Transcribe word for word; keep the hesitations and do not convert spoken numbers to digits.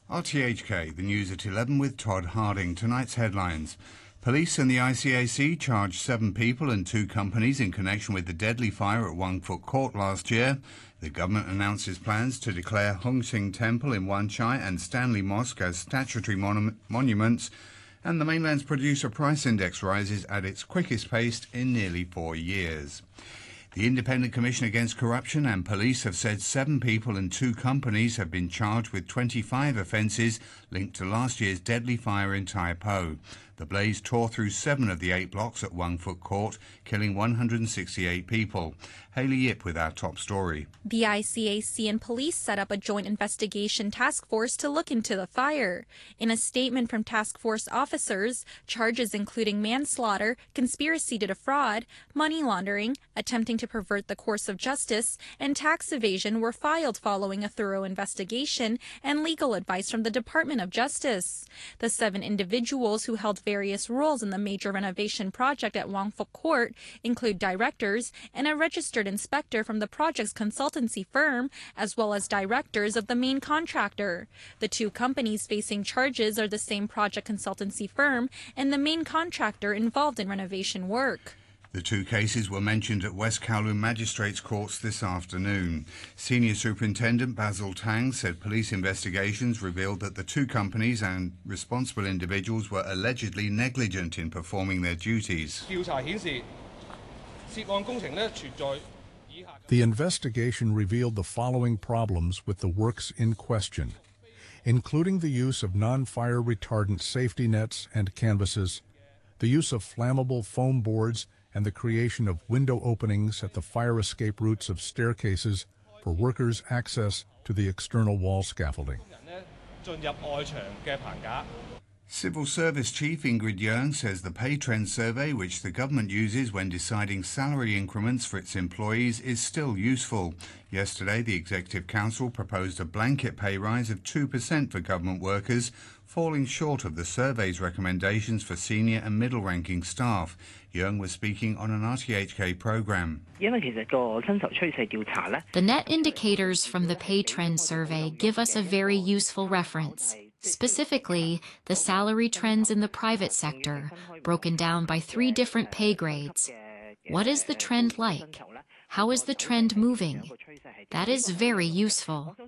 R T H K, the news at eleven with Todd Harding. Tonight's headlines. Police and the I C A C charged seven people and two companies in connection with the deadly fire at Wang Fuk Court last year. The government announces plans to declare Hung Sing Temple in Wan Chai and Stanley Mosque as statutory mon monuments. And the mainland's producer price index rises at its quickest pace in nearly four years. The Independent Commission Against Corruption and police have said seven people and two companies have been charged with twenty-five offences linked to last year's deadly fire in Tai Po. The blaze tore through seven of the eight blocks at Wang Fuk Court, killing one hundred sixty-eight people. Hayley Yip with our top story. The I C A C and police set up a joint investigation task force to look into the fire. In a statement from task force officers, charges including manslaughter, conspiracy to defraud, money laundering, attempting to pervert the course of justice, and tax evasion were filed following a thorough investigation and legal advice from the Department of Justice. The seven individuals who held various roles in the major renovation project at Wang Fuk Court include directors and a registered inspector from the project's consultancy firm, as well as directors of the main contractor. The two companies facing charges are the same project consultancy firm and the main contractor involved in renovation work. The two cases were mentioned at West Kowloon Magistrates Courts this afternoon. Senior Superintendent Basil Tang said police investigations revealed that the two companies and responsible individuals were allegedly negligent in performing their duties. The investigation revealed the following problems with the works in question, including the use of non-fire retardant safety nets and canvases, the use of flammable foam boards, and the creation of window openings at the fire escape routes of staircases for workers' access to the external wall scaffolding. Civil Service Chief Ingrid Yeung says the pay trend survey, which the government uses when deciding salary increments for its employees, is still useful. Yesterday, the Executive Council proposed a blanket pay rise of two percent for government workers, falling short of the survey's recommendations for senior and middle-ranking staff. Yeung was speaking on an R T H K programme. The net indicators from the pay trend survey give us a very useful reference. Specifically, the salary trends in the private sector, broken down by three different pay grades. What is the trend like? How is the trend moving? That is very useful.